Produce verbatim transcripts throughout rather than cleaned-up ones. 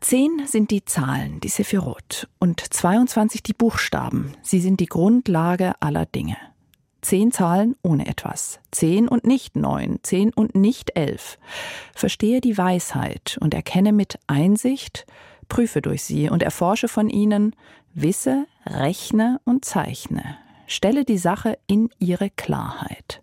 Zehn sind die Zahlen, die Sephirot, und zweiundzwanzig die Buchstaben. Sie sind die Grundlage aller Dinge. Zehn Zahlen ohne etwas. Zehn und nicht neun, zehn und nicht elf. Verstehe die Weisheit und erkenne mit Einsicht, prüfe durch sie und erforsche von ihnen, wisse, rechne und zeichne. Stelle die Sache in ihre Klarheit.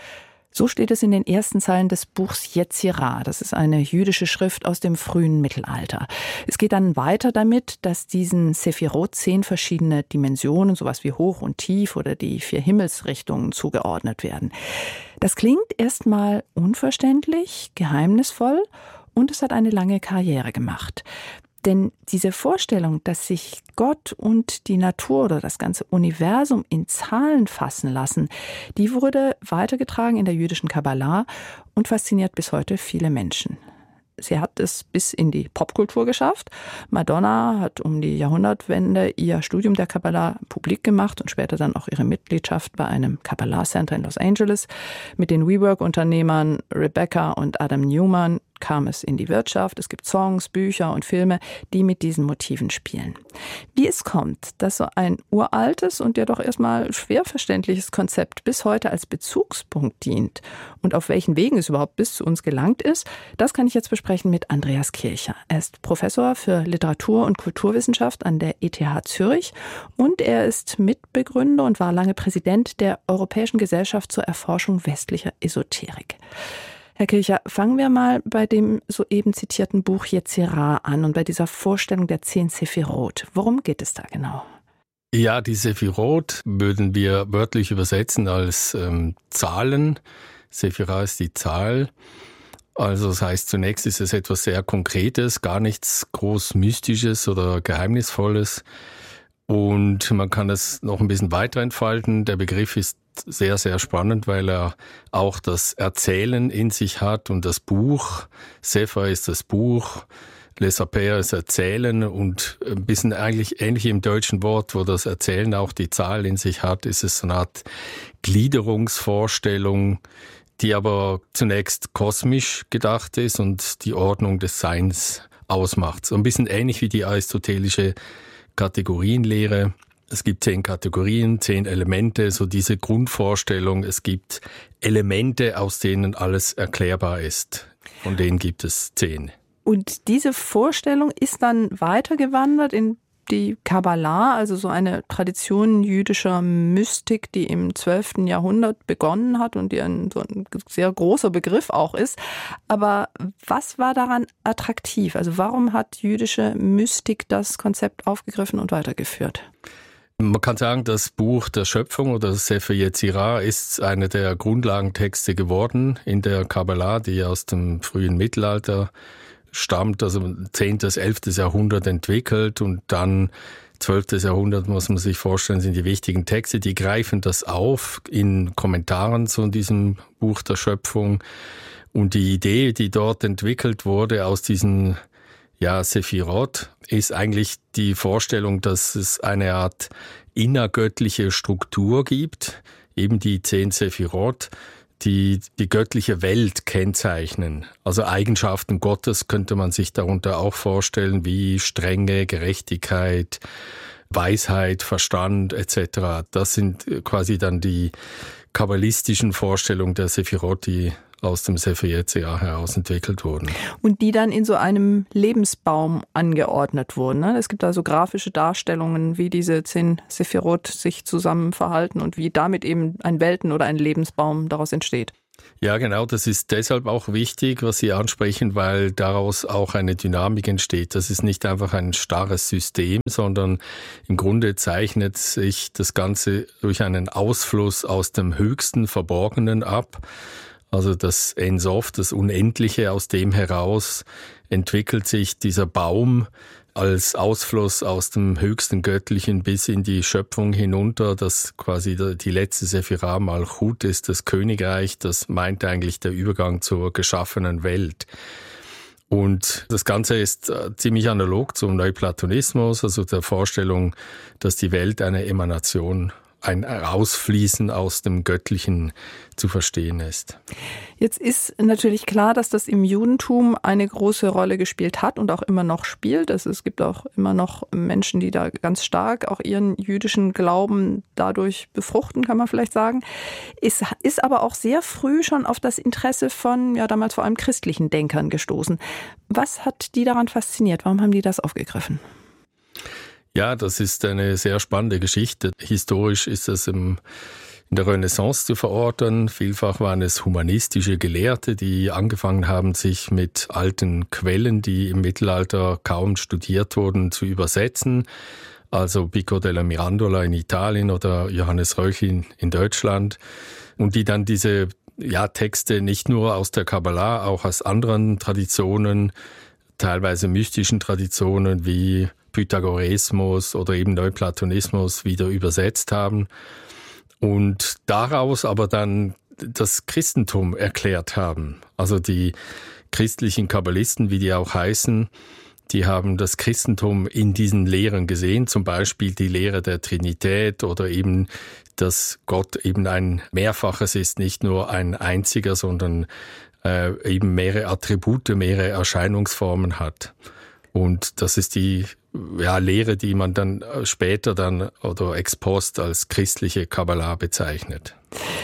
So steht es in den ersten Zeilen des Buchs Yetzirah. Das ist eine jüdische Schrift aus dem frühen Mittelalter. Es geht dann weiter damit, dass diesen Sephirot zehn verschiedene Dimensionen, sowas wie hoch und tief oder die vier Himmelsrichtungen zugeordnet werden. Das klingt erstmal unverständlich, geheimnisvoll und es hat eine lange Karriere gemacht. Denn diese Vorstellung, dass sich Gott und die Natur oder das ganze Universum in Zahlen fassen lassen, die wurde weitergetragen in der jüdischen Kabbala und fasziniert bis heute viele Menschen. Sie hat es bis in die Popkultur geschafft. Madonna hat um die Jahrhundertwende ihr Studium der Kabbala publik gemacht und später dann auch ihre Mitgliedschaft bei einem Kabbalah Center in Los Angeles. Mit den WeWork-Unternehmern Rebecca und Adam Newman kam es in die Wirtschaft. Es gibt Songs, Bücher und Filme, die mit diesen Motiven spielen. Wie es kommt, dass so ein uraltes und ja doch erstmal schwer verständliches Konzept bis heute als Bezugspunkt dient und auf welchen Wegen es überhaupt bis zu uns gelangt ist, das kann ich jetzt besprechen mit Andreas Kircher. Er ist Professor für Literatur- und Kulturwissenschaft an der E T H Zürich und er ist Mitbegründer und war lange Präsident der Europäischen Gesellschaft zur Erforschung westlicher Esoterik. Herr Kircher, fangen wir mal bei dem soeben zitierten Buch Yetzirah an und bei dieser Vorstellung der zehn Sephirot. Worum geht es da genau? Ja, die Sephirot würden wir wörtlich übersetzen als ähm, Zahlen. Sephirah ist die Zahl. Also das heißt, zunächst ist es etwas sehr Konkretes, gar nichts groß Mystisches oder Geheimnisvolles. Und man kann es noch ein bisschen weiter entfalten. Der Begriff ist sehr, sehr spannend, weil er auch das Erzählen in sich hat und das Buch. Sefer ist das Buch, Les Sapere ist Erzählen und ein bisschen eigentlich ähnlich im deutschen Wort, wo das Erzählen auch die Zahl in sich hat, ist es so eine Art Gliederungsvorstellung, die aber zunächst kosmisch gedacht ist und die Ordnung des Seins ausmacht. So ein bisschen ähnlich wie die aristotelische Kategorienlehre. Es gibt zehn Kategorien, zehn Elemente, so diese Grundvorstellung. Es gibt Elemente, aus denen alles erklärbar ist. Von denen gibt es zehn. Und diese Vorstellung ist dann weitergewandert in die Kabbala, also so eine Tradition jüdischer Mystik, die im zwölften Jahrhundert begonnen hat und die ein, so ein sehr großer Begriff auch ist. Aber was war daran attraktiv? Also warum hat jüdische Mystik das Konzept aufgegriffen und weitergeführt? Man kann sagen, das Buch der Schöpfung oder Sefer Yetzirah ist einer der Grundlagentexte geworden in der Kabbala, die aus dem frühen Mittelalter stammt, also zehntes, elftes Jahrhundert entwickelt und dann zwölftes Jahrhundert, muss man sich vorstellen, sind die wichtigen Texte, die greifen das auf in Kommentaren zu diesem Buch der Schöpfung und die Idee, die dort entwickelt wurde aus diesen ja, Sephirot, ist eigentlich die Vorstellung, dass es eine Art innergöttliche Struktur gibt, eben die zehn Sephirot, die die göttliche Welt kennzeichnen. Also Eigenschaften Gottes könnte man sich darunter auch vorstellen, wie Strenge, Gerechtigkeit, Weisheit, Verstand et cetera. Das sind quasi dann die kabbalistischen Vorstellungen der Sephirot, die aus dem Sefer Yetzirah heraus entwickelt wurden. Und die dann in so einem Lebensbaum angeordnet wurden. Es gibt also grafische Darstellungen, wie diese zehn Sephirot sich zusammen verhalten und wie damit eben ein Welten- oder ein Lebensbaum daraus entsteht. Ja, genau, das ist deshalb auch wichtig, was Sie ansprechen, weil daraus auch eine Dynamik entsteht. Das ist nicht einfach ein starres System, sondern im Grunde zeichnet sich das Ganze durch einen Ausfluss aus dem höchsten Verborgenen ab. Also das Ein Sof, das Unendliche, aus dem heraus entwickelt sich dieser Baum als Ausfluss aus dem höchsten Göttlichen bis in die Schöpfung hinunter, das quasi die letzte Sephirah Malchut ist, das Königreich, das meint eigentlich der Übergang zur geschaffenen Welt. Und das Ganze ist ziemlich analog zum Neuplatonismus, also der Vorstellung, dass die Welt eine Emanation ein Ausfließen aus dem Göttlichen zu verstehen ist. Jetzt ist natürlich klar, dass das im Judentum eine große Rolle gespielt hat und auch immer noch spielt. Also es gibt auch immer noch Menschen, die da ganz stark auch ihren jüdischen Glauben dadurch befruchten, kann man vielleicht sagen. Es ist aber auch sehr früh schon auf das Interesse von, ja damals vor allem christlichen Denkern gestoßen. Was hat die daran fasziniert? Warum haben die das aufgegriffen? Ja, das ist eine sehr spannende Geschichte. Historisch ist das im, in der Renaissance zu verorten. Vielfach waren es humanistische Gelehrte, die angefangen haben, sich mit alten Quellen, die im Mittelalter kaum studiert wurden, zu übersetzen. Also Pico della Mirandola in Italien oder Johannes Reuch in, in Deutschland. Und die dann diese ja, Texte nicht nur aus der Kabbalah, auch aus anderen Traditionen, teilweise mystischen Traditionen wie Pythagoreismus oder eben Neuplatonismus wieder übersetzt haben und daraus aber dann das Christentum erklärt haben. Also die christlichen Kabbalisten, wie die auch heißen, die haben das Christentum in diesen Lehren gesehen, zum Beispiel die Lehre der Trinität oder eben, dass Gott eben ein Mehrfaches ist, nicht nur ein einziger, sondern äh, eben mehrere Attribute, mehrere Erscheinungsformen hat. Und das ist die ja, Lehre, die man dann später dann oder ex post als christliche Kabbalah bezeichnet.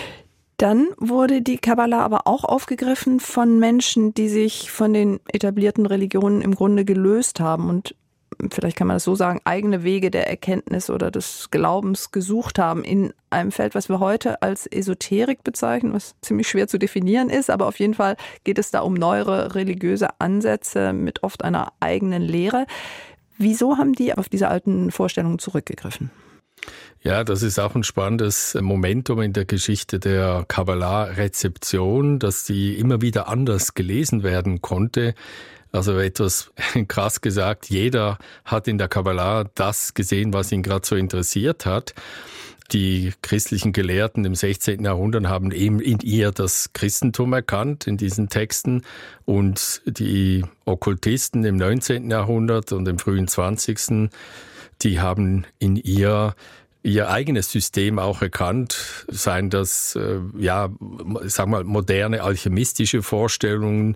Dann wurde die Kabbalah aber auch aufgegriffen von Menschen, die sich von den etablierten Religionen im Grunde gelöst haben und vielleicht kann man das so sagen, eigene Wege der Erkenntnis oder des Glaubens gesucht haben in einem Feld, was wir heute als Esoterik bezeichnen, was ziemlich schwer zu definieren ist, aber auf jeden Fall geht es da um neuere religiöse Ansätze mit oft einer eigenen Lehre. Wieso haben die auf diese alten Vorstellungen zurückgegriffen? Ja, das ist auch ein spannendes Momentum in der Geschichte der Kabbalah-Rezeption, dass die immer wieder anders gelesen werden konnte. Also etwas krass gesagt, jeder hat in der Kabbalah das gesehen, was ihn gerade so interessiert hat. Die christlichen Gelehrten im sechzehnten. Jahrhundert haben eben in ihr das Christentum erkannt, in diesen Texten. Und die Okkultisten im neunzehnten. Jahrhundert und im frühen zwanzigsten. die haben in ihr ihr eigenes System auch erkannt, seien das, äh, ja, sag mal, moderne alchemistische Vorstellungen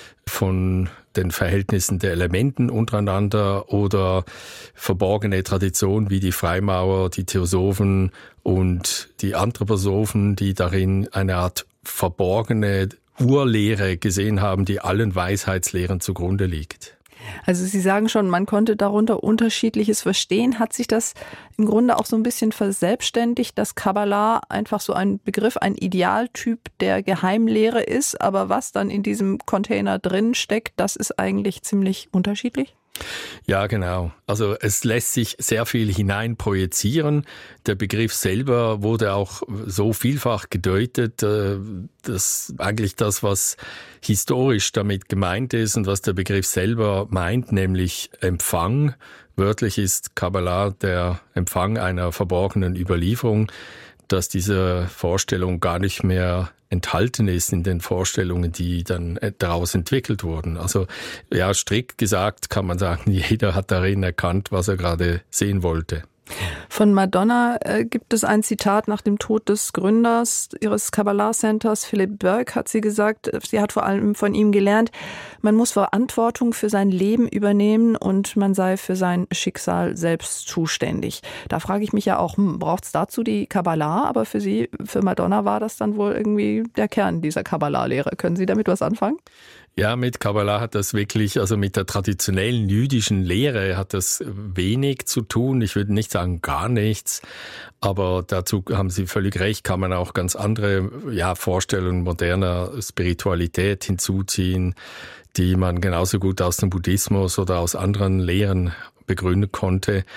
von den Verhältnissen der Elementen untereinander oder verborgene Traditionen wie die Freimaurer, die Theosophen und die Anthroposophen, die darin eine Art verborgene Urlehre gesehen haben, die allen Weisheitslehren zugrunde liegt. Also Sie sagen schon, man konnte darunter Unterschiedliches verstehen. Hat sich das im Grunde auch so ein bisschen verselbstständigt, dass Kabbalah einfach so ein Begriff, ein Idealtyp der Geheimlehre ist, aber was dann in diesem Container drin steckt, das ist eigentlich ziemlich unterschiedlich? Ja, genau. Also es lässt sich sehr viel hineinprojizieren. Der Begriff selber wurde auch so vielfach gedeutet, dass eigentlich das, was historisch damit gemeint ist und was der Begriff selber meint, nämlich Empfang. Wörtlich ist Kabbalah der Empfang einer verborgenen Überlieferung, dass diese Vorstellung gar nicht mehr enthalten ist in den Vorstellungen, die dann daraus entwickelt wurden. Also ja, strikt gesagt kann man sagen, jeder hat darin erkannt, was er gerade sehen wollte. Von Madonna äh, gibt es ein Zitat nach dem Tod des Gründers ihres Kabbalah-Centers, Philip Burke, hat sie gesagt, sie hat vor allem von ihm gelernt, man muss Verantwortung für sein Leben übernehmen und man sei für sein Schicksal selbst zuständig. Da frage ich mich ja auch, hm, braucht es dazu die Kabbalah? Aber für sie, für Madonna war das dann wohl irgendwie der Kern dieser Kabbalah-Lehre. Können Sie damit was anfangen? Ja, mit Kabbalah hat das wirklich, also mit der traditionellen jüdischen Lehre hat das wenig zu tun. Ich würde nicht sagen gar nichts, aber dazu haben Sie völlig recht, kann man auch ganz andere ja, Vorstellungen moderner Spiritualität hinzuziehen, die man genauso gut aus dem Buddhismus oder aus anderen Lehren begründen konnte.